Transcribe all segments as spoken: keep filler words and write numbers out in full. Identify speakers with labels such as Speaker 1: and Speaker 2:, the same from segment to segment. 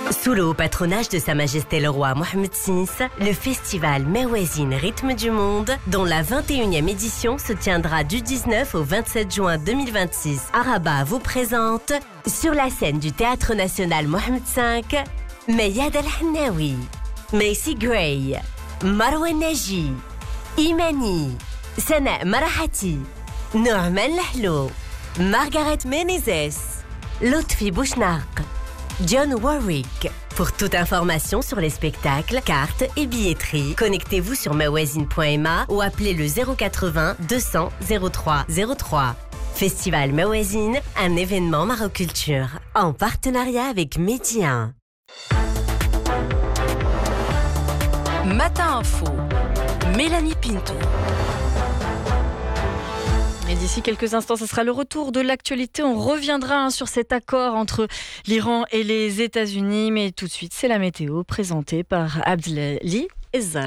Speaker 1: Sous le haut patronage de Sa Majesté le Roi Mohammed six, le festival Mawazine Rythme du Monde, dont la vingt et unième édition se tiendra du dix-neuf au vingt-sept juin deux mille vingt-six, Araba vous présente, sur la scène du Théâtre National Mohammed cinq, Mayad Al-Hannaoui, Macy Gray, Marwan Naji, Imani, Sana Marahati, Norman Lahlo, Margaret Menezes, Lotfi Bouchnaq, John Warwick. Pour toute information sur les spectacles, cartes et billetterie, connectez-vous sur mawazine point m a ou appelez le zéro quatre-vingts deux cents zéro trois zéro trois. Festival Mawazine, un événement Maroculture, en partenariat avec Média.
Speaker 2: Matin Info, Mélanie Pinto.
Speaker 3: Et d'ici quelques instants, ce sera le retour de l'actualité. On reviendra hein, sur cet accord entre l'Iran et les États-Unis. Mais tout de suite, c'est la météo présentée par Abdelali Ezzar.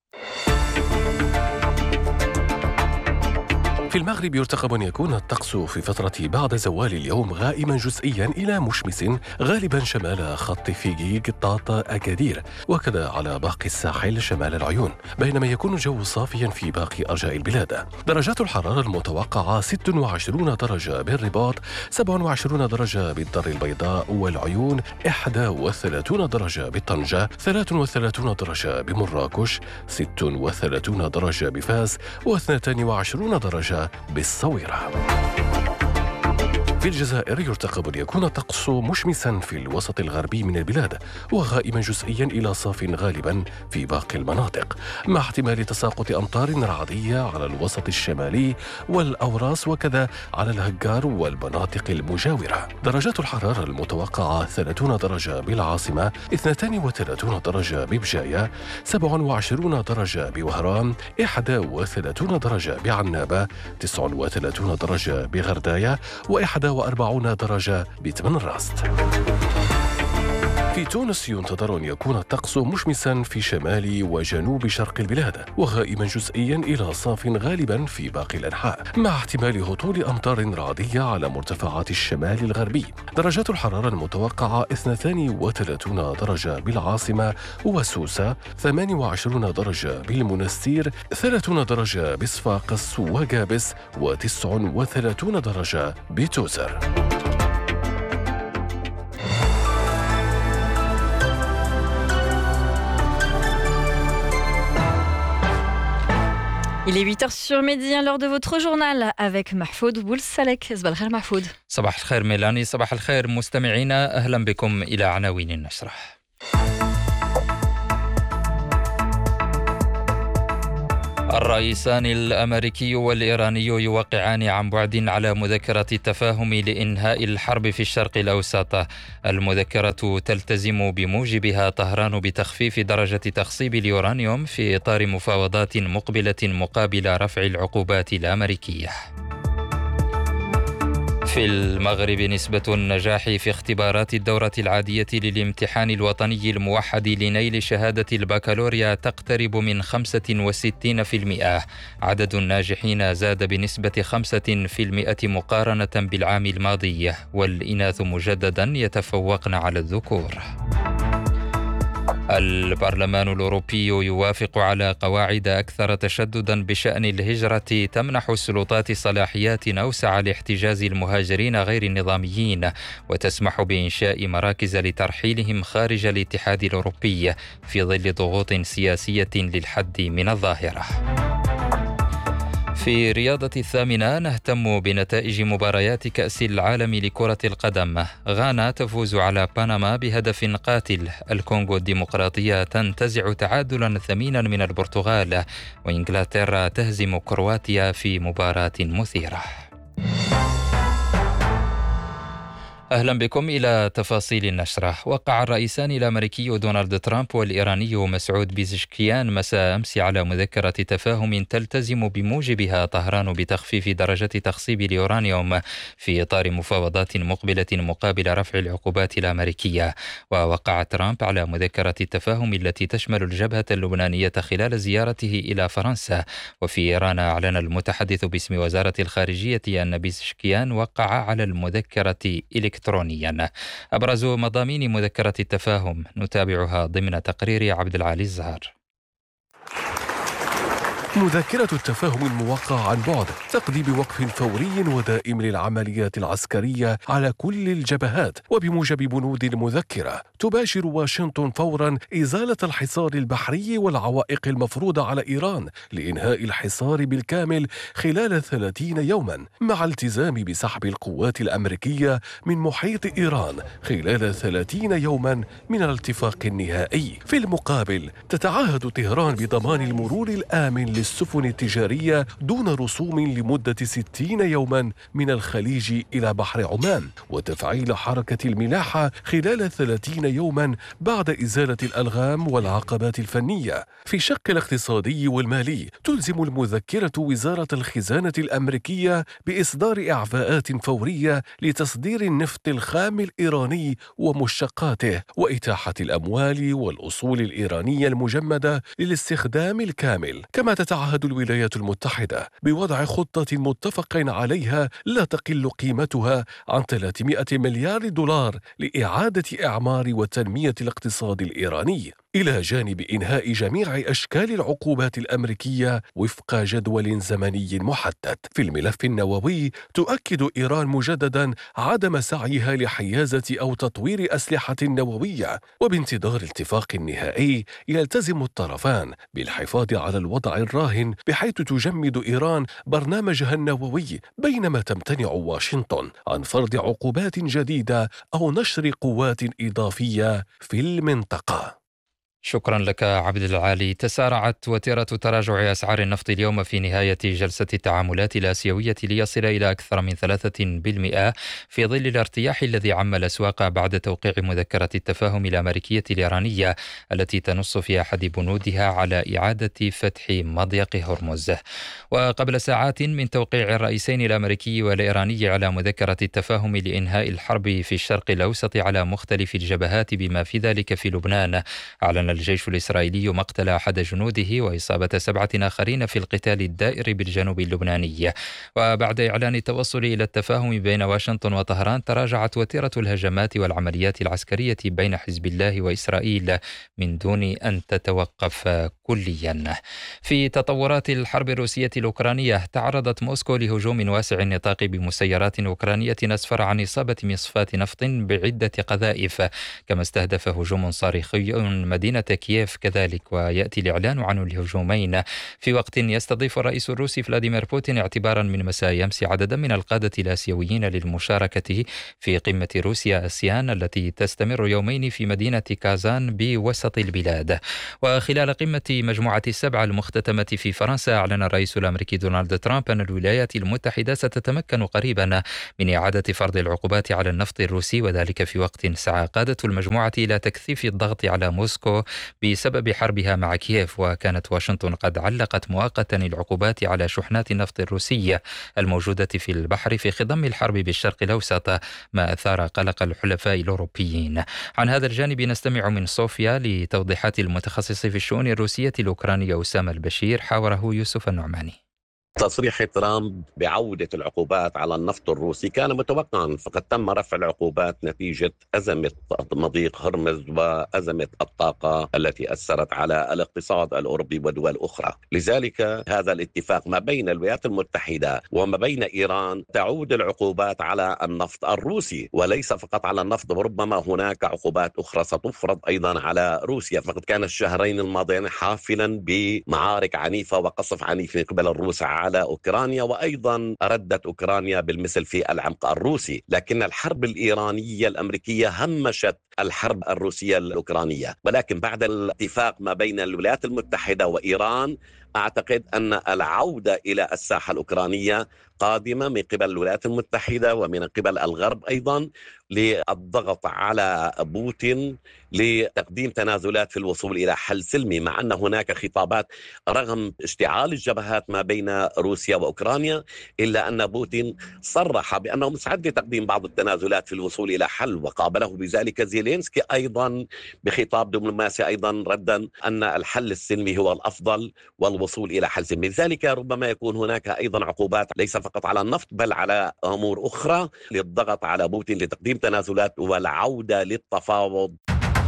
Speaker 4: في المغرب يرتقب أن يكون الطقس في فترة بعد زوال اليوم غائما جزئيا إلى مشمس غالبا شمال خط فيجي قطاط أكادير، وكذا على باقي الساحل شمال العيون، بينما يكون الجو صافيا في باقي أرجاء البلاد. درجات الحرارة المتوقعة ستة وعشرين درجة بالرباط، سبعة وعشرين درجة بالدار البيضاء والعيون، إحدى وثلاثين درجة بطنجة، ثلاثة وثلاثين درجة بمراكش، ستة وثلاثين درجة بفاس، واثنتين وعشرين درجة بالصويرة. في الجزائر يرتقب أن يكون الطقس مشمسا في الوسط الغربي من البلاد، وغائما جزئيا إلى صاف غالبا في باقي المناطق، مع احتمال تساقط أمطار رعدية على الوسط الشمالي والأوراس، وكذا على الهجار والمناطق المجاورة. درجات الحرارة المتوقعة ثلاثين درجة بالعاصمة، اثنتين وثلاثين درجة ببجاية، سبعة وعشرين درجة بوهران، إحدى وثلاثين درجة بعنابة، تسعة وثلاثين درجة بغرداية، وإحدى وأربعين درجة بتمن الراست. في تونس ينتظر أن يكون الطقس مشمسا في شمال وجنوب شرق البلاد، وغائما جزئيا إلى صاف غالبا في باقي الأنحاء، مع احتمال هطول أمطار رعدية على مرتفعات الشمال الغربي. درجات الحرارة المتوقعة اثنتين وثلاثين درجة بالعاصمة وسوسة، ثمانية وعشرين درجة بالمنستير، ثلاثين درجة بصفاقس وقابس، وتسع وثلاثين درجة بتوزر.
Speaker 3: Il est huit heures sur Média, l'heure de votre journal avec Mahfoud Boulsalek. صباح الخير محفوظ.
Speaker 5: صباح الخير ميلاني، صباح الخير مستمعينا، أهلا بكم إلى عناوين النشرة. الرئيسان الأمريكي والإيراني يوقعان عن بعد على مذكرة تفاهم لإنهاء الحرب في الشرق الأوسط. المذكرة تلتزم بموجبها طهران بتخفيف درجة تخصيب اليورانيوم في إطار مفاوضات مقبلة مقابل رفع العقوبات الأمريكية. في المغرب نسبة النجاح في اختبارات الدورة العادية للامتحان الوطني الموحد لنيل شهادة البكالوريا تقترب من خمسة وستين بالمئة. عدد الناجحين زاد بنسبة خمسة بالمئة مقارنة بالعام الماضي، والإناث مجددا يتفوقن على الذكور. البرلمان الأوروبي يوافق على قواعد أكثر تشددا بشأن الهجرة تمنح السلطات صلاحيات أوسع لاحتجاز المهاجرين غير النظاميين، وتسمح بإنشاء مراكز لترحيلهم خارج الاتحاد الأوروبي في ظل ضغوط سياسية للحد من الظاهرة. في رياضة الثامنة نهتم بنتائج مباريات كأس العالم لكرة القدم. غانا تفوز على بنما بهدف قاتل، الكونغو الديمقراطية تنتزع تعادلا ثمينا من البرتغال، وإنجلترا تهزم كرواتيا في مباراة مثيرة. أهلا بكم إلى تفاصيل النشرة. وقع الرئيسان الأمريكي دونالد ترامب والإيراني مسعود بيزشكيان مساء أمس على مذكرة تفاهم تلتزم بموجبها طهران بتخفيف درجة تخصيب اليورانيوم في إطار مفاوضات مقبلة مقابل رفع العقوبات الأمريكية. ووقع ترامب على مذكرة التفاهم التي تشمل الجبهة اللبنانية خلال زيارته إلى فرنسا. وفي إيران أعلن المتحدث باسم وزارة الخارجية أن بيزشكيان وقع على المذكرة إلكترونيا إلكترونيا. أبرز مضامين مذكرة التفاهم نتابعها ضمن تقرير عبد العالي الزهر.
Speaker 4: مذكرة التفاهم الموقع عن بعد تقضي بوقف فوري ودائم للعمليات العسكرية على كل الجبهات، وبموجب بنود المذكرة تباشر واشنطن فورا إزالة الحصار البحري والعوائق المفروضة على إيران لإنهاء الحصار بالكامل خلال ثلاثين يوما، مع التزام بسحب القوات الأمريكية من محيط إيران خلال ثلاثين يوما من الاتفاق النهائي. في المقابل تتعهد طهران بضمان المرور الآمن السفن التجارية دون رسوم لمدة ستين يوما من الخليج إلى بحر عمان، وتفعيل حركة الملاحة خلال ثلاثين يوما بعد إزالة الألغام والعقبات الفنية. في الشق الاقتصادي والمالي تلزم المذكرة وزارة الخزانة الأمريكية بإصدار إعفاءات فورية لتصدير النفط الخام الإيراني ومشتقاته، وإتاحة الأموال والأصول الإيرانية المجمدة للاستخدام الكامل. كما تتعهد الولايات المتحدة بوضع خطة متفق عليها لا تقل قيمتها عن ثلاثمائة مليار دولار لإعادة إعمار وتنمية الاقتصاد الإيراني، إلى جانب إنهاء جميع أشكال العقوبات الأمريكية وفق جدول زمني محدد. في الملف النووي تؤكد إيران مجددا عدم سعيها لحيازة أو تطوير أسلحة نووية، وبانتظار الاتفاق النهائي يلتزم الطرفان بالحفاظ على الوضع الراهن بحيث تجمد إيران برنامجها النووي، بينما تمتنع واشنطن عن فرض عقوبات جديدة أو نشر قوات إضافية في المنطقة.
Speaker 5: شكرا لك عبد العالي. تسارعت وتيرة تراجع أسعار النفط اليوم في نهاية جلسة التعاملات الآسيوية ليصل إلى أكثر من ثلاثة بالمئة في ظل الارتياح الذي عم الأسواق بعد توقيع مذكرة التفاهم الأمريكية الإيرانية التي تنص في أحد بنودها على إعادة فتح مضيق هرمز. وقبل ساعات من توقيع الرئيسين الأمريكي والإيراني على مذكرة التفاهم لإنهاء الحرب في الشرق الأوسط على مختلف الجبهات بما في ذلك في لبنان، أعلن الجيش الإسرائيلي مقتل أحد جنوده وإصابة سبعة آخرين في القتال الدائر بالجنوب اللبناني. وبعد إعلان التوصل إلى التفاهم بين واشنطن وطهران تراجعت وتيرة الهجمات والعمليات العسكرية بين حزب الله وإسرائيل من دون أن تتوقف كليا. في تطورات الحرب الروسية الأوكرانية تعرضت موسكو لهجوم واسع النطاق بمسيرات أوكرانية أسفر عن إصابة مصفاة نفط بعدة قذائف، كما استهدف هجوم صاروخي مدينة كييف كذلك. ويأتي الإعلان عن الهجومين في وقت يستضيف الرئيس الروسي فلاديمير بوتين اعتبارا من مساء أمس عددا من القادة الآسيويين للمشاركة في قمة روسيا آسيان التي تستمر يومين في مدينة كازان بوسط البلاد. وخلال قمة مجموعة السبعة المختتمة في فرنسا أعلن الرئيس الأمريكي دونالد ترامب أن الولايات المتحدة ستتمكن قريبا من إعادة فرض العقوبات على النفط الروسي، وذلك في وقت سعى قادة المجموعة إلى تكثيف الضغط على موسكو بسبب حربها مع كييف. وكانت واشنطن قد علقت مؤقتا العقوبات على شحنات النفط الروسية الموجودة في البحر في خضم الحرب بالشرق الأوسط، ما أثار قلق الحلفاء الأوروبيين. عن هذا الجانب نستمع من صوفيا لتوضيحات المتخصص في الشؤون الروسية الأوكرانية أسامة البشير، حاوره يوسف النعماني.
Speaker 6: تصريح ترامب بعودة العقوبات على النفط الروسي كان متوقعا، فقد تم رفع العقوبات نتيجة أزمة مضيق هرمز وأزمة الطاقة التي أثرت على الاقتصاد الأوروبي ودول أخرى. لذلك هذا الاتفاق ما بين الولايات المتحدة وما بين إيران تعود العقوبات على النفط الروسي، وليس فقط على النفط، ربما هناك عقوبات أخرى ستفرض أيضا على روسيا. فقد كان الشهرين الماضيين حافلا بمعارك عنيفة وقصف عنيف من قبل الروس على أوكرانيا، وأيضا ردت أوكرانيا بالمثل في العمق الروسي. لكن الحرب الإيرانية الأمريكية همشت الحرب الروسية الأوكرانية، ولكن بعد الاتفاق ما بين الولايات المتحدة وإيران أعتقد أن العودة إلى الساحة الأوكرانية قادمة من قبل الولايات المتحدة ومن قبل الغرب أيضا للضغط على بوتين لتقديم تنازلات في الوصول إلى حل سلمي، مع أن هناك خطابات رغم اشتعال الجبهات ما بين روسيا وأوكرانيا، إلا أن بوتين صرح بأنه مستعد لتقديم بعض التنازلات في الوصول إلى حل، وقابله بذلك زيلينسكي أيضا بخطاب دبلوماسي أيضا ردا أن الحل السلمي هو الأفضل والوصول إلى حل سلمي. لذلك ربما يكون هناك أيضا عقوبات ليس فقط على النفط بل على أمور أخرى للضغط على بوتين لتقديم تنازلات والعودة للتفاوض.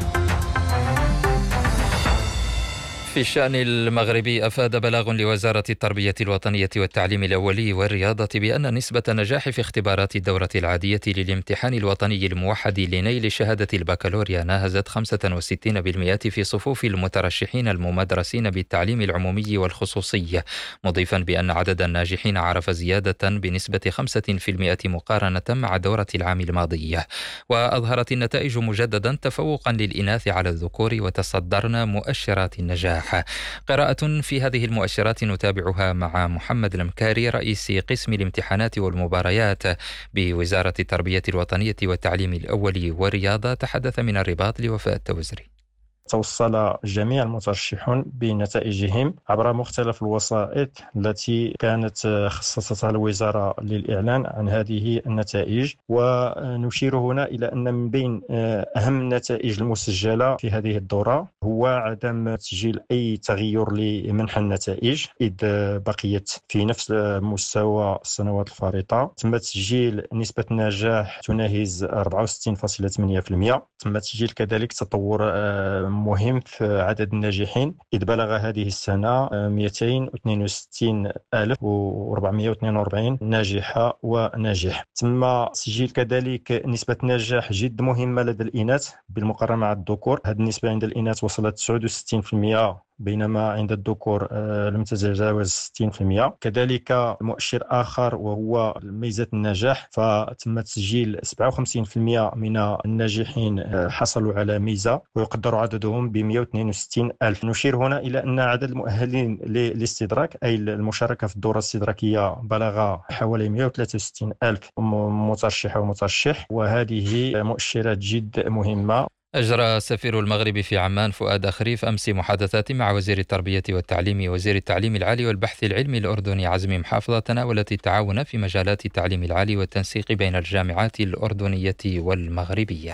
Speaker 5: في الشأن المغربي، أفاد بلاغ لوزارة التربية الوطنية والتعليم الأولي والرياضة بأن نسبة النجاح في اختبارات الدورة العادية للامتحان الوطني الموحد لنيل شهادة البكالوريا ناهزت خمسة وستين بالمئة في صفوف المترشحين الممدرسين بالتعليم العمومي والخصوصي، مضيفا بأن عدد الناجحين عرف زيادة بنسبة خمسة بالمئة مقارنة مع دورة العام الماضي. وأظهرت النتائج مجددا تفوقا للإناث على الذكور وتصدرن مؤشرات النجاح. قراءة في هذه المؤشرات نتابعها مع محمد المكاري رئيس قسم الامتحانات والمباريات بوزارة التربية الوطنية والتعليم الأولي والرياضة، تحدث من الرباط لوفاء التوزري.
Speaker 7: توصل جميع المترشحون بنتائجهم عبر مختلف الوسائط التي كانت خصصتها الوزارة للإعلان عن هذه النتائج، ونشير هنا إلى أن من بين أهم النتائج المسجلة في هذه الدورة هو عدم تسجيل أي تغير لمنح النتائج، إذ بقيت في نفس مستوى السنوات الفارطة. تم تسجيل نسبة نجاح تناهز أربعة وستين فاصلة ثمانية بالمئة. تم تسجيل كذلك تطور مهم في عدد الناجحين، إذ بلغ هذه السنة مئتين واثنين وستين ألف وأربعمئة واثنين وأربعين ناجحة وناجح. تم تسجيل كذلك نسبة نجاح جد مهمة لدى الإناث بالمقارنة مع الذكور. هذه النسبة عند الإناث وصلت تسعة وستين بالمئة بينما عند الذكور لم تتجاوز ستين بالمئة. كذلك مؤشر آخر وهو ميزة النجاح، فتم تسجيل سبعة وخمسين بالمئة من الناجحين حصلوا على ميزة ويقدر عددهم ب مئة واثنين وستين ألف. نشير هنا إلى أن عدد المؤهلين للاستدراك أي المشاركة في الدورة الاستدراكية بلغ حوالي مئة وثلاثة وستين ألف مترشح ومترشح، وهذه مؤشرات جد مهمة.
Speaker 5: أجرى سفير المغرب في عمان فؤاد أخريف أمس محادثات مع وزير التربية والتعليم وزير التعليم العالي والبحث العلمي الأردني عزمي محافظة تناولت التعاون في مجالات التعليم العالي والتنسيق بين الجامعات الأردنية والمغربية.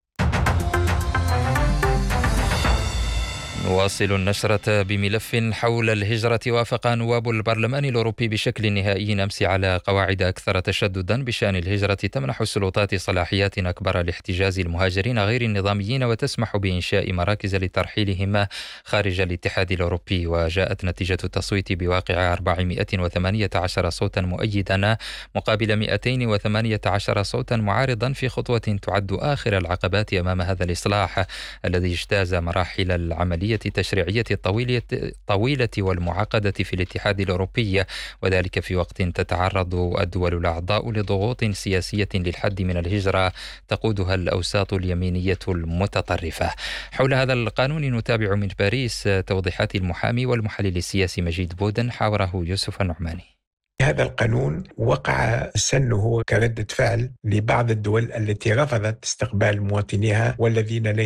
Speaker 5: نواصل النشرة بملف حول الهجرة. وافق نواب البرلمان الأوروبي بشكل نهائي أمس على قواعد أكثر تشددا بشأن الهجرة تمنح السلطات صلاحيات أكبر لاحتجاز المهاجرين غير النظاميين وتسمح بإنشاء مراكز لترحيلهم خارج الاتحاد الأوروبي. وجاءت نتيجة التصويت بواقع أربعمئة وثمانية عشر صوتا مؤيدا مقابل مئتين وثمانية عشر صوتا معارضا في خطوة تعد آخر العقبات أمام هذا الإصلاح الذي اجتاز مراحل العملية التشريعية الطويلة الطويلة والمعقدة في الاتحاد الأوروبي، وذلك في وقت تتعرض الدول الأعضاء لضغوط سياسية للحد من الهجرة تقودها الأوساط اليمينية المتطرفة. حول هذا القانون نتابع من باريس توضيحات المحامي والمحلل السياسي مجيد بودن، حاوره يوسف النعماني.
Speaker 8: هذا القانون وقع سنه كردة فعل لبعض الدول التي رفضت استقبال مواطنيها والذين